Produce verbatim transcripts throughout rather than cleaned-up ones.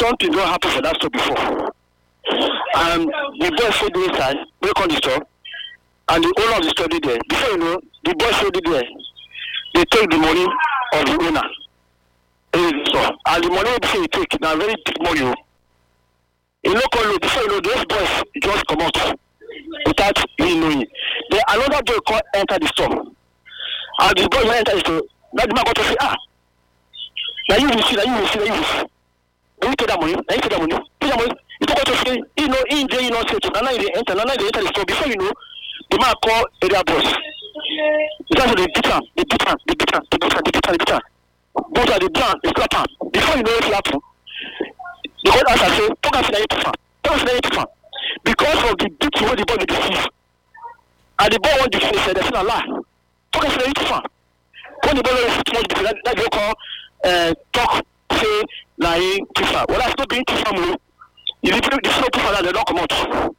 something don't happen for that store before. And the boy stayed inside, break on the store, and the owner of the store did there. Before you know, the boy stayed there. They take the money of the owner. And the money before you take, now very big money. In local before you know, those boys just come out without you knowing. Then another boy come enter the store. And the boy enter the store. Now the man got to say, ah, now you will see, now you will see, now you will see. Don't you take that money? Now you take that money. Take that money. You talk to say, you know, in there you know, say, now you enter, now you enter the store. Before you know, the man call area boss. Because they beat him, they beat him, they beat him, they beat him, they beat him, they beat him. Both are the brand, they slap him. Before you know what will happen, the court answer say, talk us in the eight talk us in the eight because of the beat where the boy will deceive. And the boy won't deceive, say, there's not a lie. Talk us in the eight when the boy will too much deceive, that they call uh, talk, say, lying, prefer. Well, that's not being too family. If you put the slow prefer, they don't come out.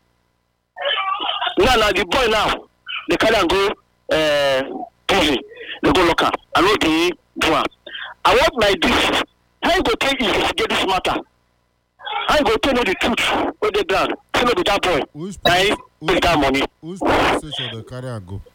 Now, now, the boy now, they carry and go uh, prison, they go local. I know the one. I want my this. How you go take investigate this matter? How you go tell me the truth? Where they done? Tell me that boy. Who's I pay that money. Who's police station they carry and go?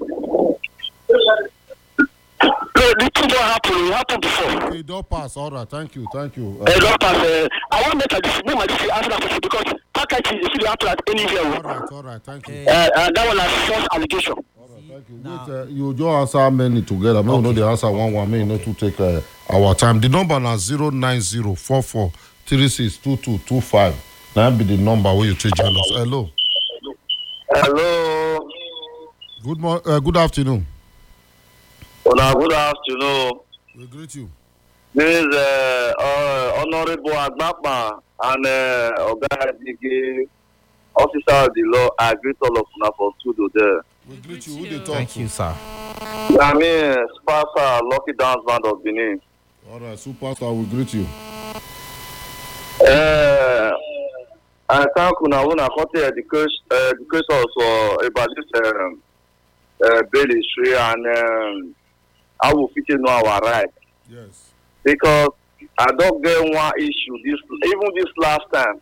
No, the thing don't happen. It happened before. Okay, don't pass. All right, thank you, thank you. Uh, don't pass. Uh, I want to make make my this answer that question because package is still happen at anywhere. All right, all right, thank you. Uh, uh, that one is false allegation. Thank you. Wait, uh, you just answer many together. May okay. know the answer one one. May not to take uh, our time. The number now zero nine zero four four three six two two two five. That be the number where you take join us. Hello. Hello. Good morning. Uh, good afternoon. Well, good afternoon. We greet you. This is uh, uh, Honorable Agbapa and uh, Oga officer of the law. I greet all of you for studio there. We greet you. Who they talk Thank to? you, sir. I mean, Spasa, Lucky Dance Band of Benin. All right, superstar, we greet you. Uh, I thank you now when I come to education, uh, education also about this um, uh, bail issue and um, I will fit in our right. Yes. Because I don't get one issue, this even this last time.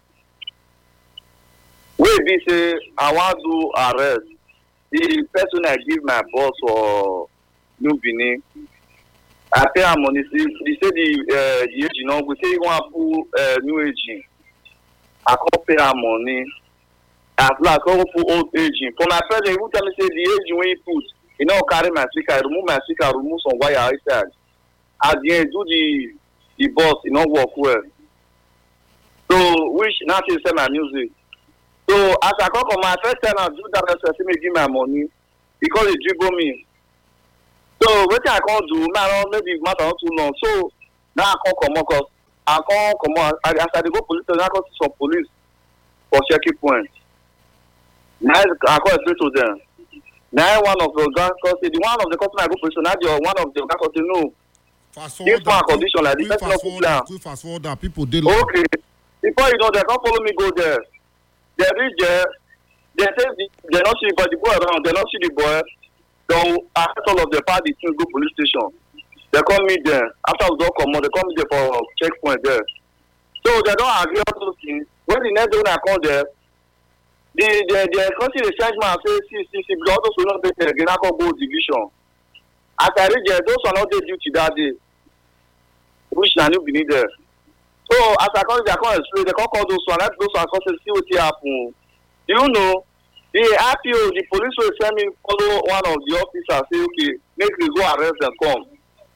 Where they say I want to arrest. The person I give my boss for New Benin, I pay her money. They say the uh, the agent, you know, we say you want to put uh, new agent. I can't pay her money. At last, I can't put old agent. For my friend, they will tell me say the agent when you put, you know, carry my speaker, I remove my speaker, I remove some wire outside. At the end, do the the boss, you know, work well. So which now they sell my music. So as I come for my first time, I do that person me give my money because he dribble me. So what I can't do, now maybe matter not too long. So now I can't come on because I can't come on. As I go police, I can't see some police for checking points. Now I can't explain to them. Now one of the guys, the one of the customer I go police, now the one of the guys say no. Fast This one condition like this, quick that's not fast good forward, plan. quick fast forward that people did. Okay. Before you know, they can't follow me go there. They reach there. They say they not see but the boy around. They not see the boy. So after all of the party to go police station. They call me there. After we don't come out, they call me there for checkpoint there. So they don't agree on those things. When the next day when I come there, the the the country the change man say see see see because those will not be there again. I can go division. As I reach there, those are not the duty that day. Which I need be there. So as I come there, I come explain. They come call those one. Let those one come say see what happen. Do you know? The R P O, the police will send me follow one of the officers. Say okay, make me go arrest them. Come.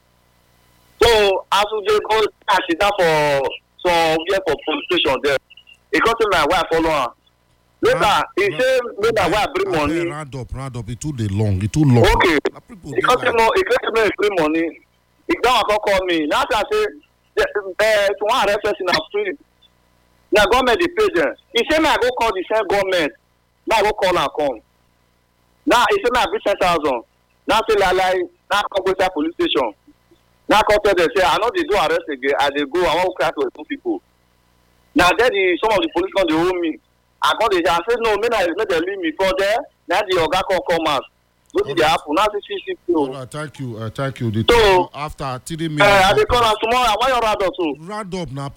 So as we go, I sit down for some here for police station there. He come to my wife follow her. Later, he say make my wife bring money. Round up, round up. It too they long. It too long. Okay. He come to me. He come to me bring money. He don't call me. Now I say. Uh, to one arrest person in the street. Now government they pay them. He say me I go call the same government. Now I go call and come. Now he say me I bring ten thousand. Now say la la. Now come go to police station. Now come tell them say I know they do arrest again. I they go. I want to cry to two people. Now then the some of the police come they hold me. I come they I say no. Me I make them leave me for there. Now the oga come come out. What did happen? Now see see see. Right, thank you. Uh, thank you. The so after three minutes. Uh, I dey call am tomorrow. I want your round up too. Round up now.